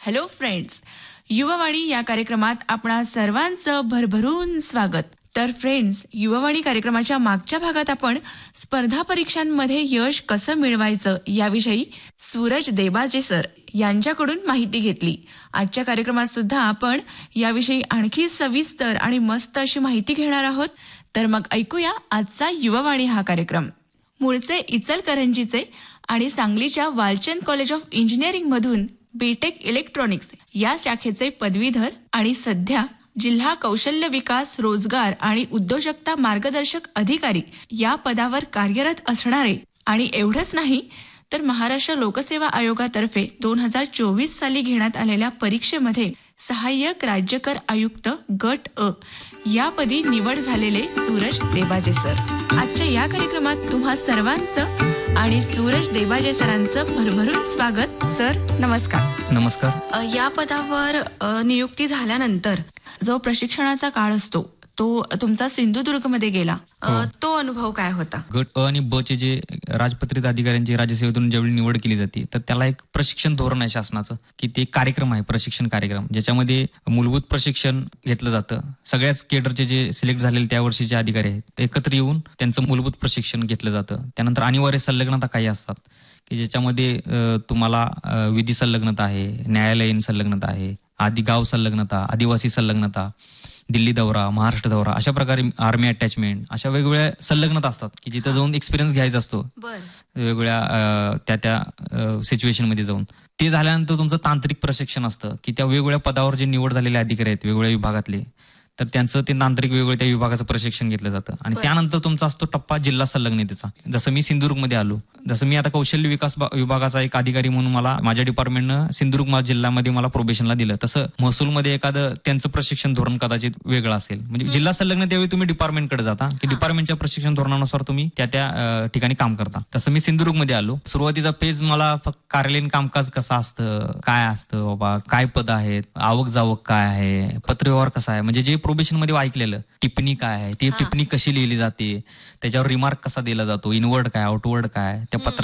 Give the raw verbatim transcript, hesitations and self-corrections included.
Hello friends, Yuvavani या कार्यक्रमात आपणा सर्वांचं भरभरून स्वागत. तर फ्रेंड्स, युवावाणी कार्यक्रमाच्या मागच्या भागात आपण स्पर्धा परीक्षांमध्ये यश कसं मिळवायचं याविषयी सूरज देबाजे सर यांच्याकडून माहिती घेतली. आजच्या कार्यक्रमात सुद्धा आपण याविषयी आणखी सविस्तर आणि मस्त अशी माहिती घेणार आहोत. तर मग ऐकूया आजचा युवावाणी हा कार्यक्रम. मूळचे इचलकरंजीचे आणि सांगलीच्या वालचंद कॉलेज ऑफ इंजिनिअरिंग मधून बीटेक इलेक्ट्रॉनिक्स या शाखेचे पदवीधर आणि सध्या जिल्हा कौशल्य विकास, रोजगार आणि उद्योजकता मार्गदर्शक अधिकारी या पदावर कार्यरत असणारे आणि एवढंच नाही तर महाराष्ट्र लोकसेवा आयोगातर्फे दोन हजार चोवीस साली घेण्यात आलेल्या परीक्षेमध्ये सहाय्यक राज्यकर आयुक्त गट अ या पदी निवड झालेले सूरज देबाजे सर. आजच्या या कार्यक्रमात तुम्हा सर्वांचं आणि सूरज देबाजे सरांचं भरभरून स्वागत. सर नमस्कार. नमस्कार. या पदावर नियुक्ती झाल्यानंतर जो प्रशिक्षणाचा काळ असतो तो तुमचा सिंधुदुर्ग मध्ये गेला, तो अनुभव काय होता? गट अ आणि ब चे जे राजपत्रित अधिकाऱ्यांची राज्यसेवेतून ज्यावेळी निवड केली जाते तर त्याला एक प्रशिक्षण धोरण आहे शासनाचं, की ते कार्यक्रम आहे, प्रशिक्षण कार्यक्रम, ज्याच्यामध्ये मूलभूत प्रशिक्षण घेतलं जातं. सगळ्याच केडरचे जे सिलेक्ट झालेले त्या वर्षीचे अधिकारी आहेत एकत्र येऊन त्यांचं मूलभूत प्रशिक्षण घेतलं जातं. त्यानंतर अनिवार्य संलग्नता काही असतात की ज्याच्यामध्ये तुम्हाला विधी संलग्नता आहे, न्यायालयीन संलग्नता आहे, आदि गाव संलग्नता, आदिवासी संलग्नता, दिल्ली दौरा, महाराष्ट्र दौरा, अशा प्रकारे आर्मी अटॅचमेंट, अशा वेगवेगळ्या संलग्नता असतात की जिथे जाऊन एक्सपिरियन्स घ्यायचा असतो वेगवेगळ्या त्या त्या सिच्युएशन मध्ये जाऊन. ते झाल्यानंतर तुमचं तांत्रिक प्रशिक्षण असतं की त्या वेगवेगळ्या पदावर जे निवड झालेले अधिकारी आहेत वेगवेगळ्या विभागातले, तर त्यांचं ते तांत्रिक वेगवेगळ्या त्या विभागाचं प्रशिक्षण घेतलं जातं. आणि त्यानंतर तुमचा असतो टप्पा जिल्हा संलग्नतेचा. जसं मी सिंधुदुर्गमध्ये आलो, जसं मी आता कौशल्य विकास विभागाचा एक अधिकारी म्हणून मला माझ्या डिपार्टमेंटनं सिंधुदुर्ग जिल्ह्यामध्ये मला प्रोबेशनला दिलं. तसं महसूलमध्ये एखादं त्यांचं प्रशिक्षण धोरण कदाचित वेगळं असेल. म्हणजे जिल्हा संलग्न त्यावेळी तुम्ही डिपार्टमेंटकडे जाता की डिपार्टमेंटच्या प्रशिक्षण धोरणानुसार तुम्ही त्या त्या ठिकाणी काम करता. तसं मी सिंधुदुर्गमध्ये आलो. सुरुवातीचा फेज मला फक्त कार्यालयीन कामकाज कसं असतं, काय असतं बाबा, काय पद आहेत, आवक जावक काय आहे, पत्रव्यवहार कसा आहे, म्हणजे जे प्रोबेशन मध्ये ऐकलेलं, टिप्पणी काय आहे, ती टिप्पणी कशी लिहिली जाते, त्याच्यावर रिमार्क कसा दिला जातो, इनवर्ड काय, आउटवर्ड काय, त्या पत्र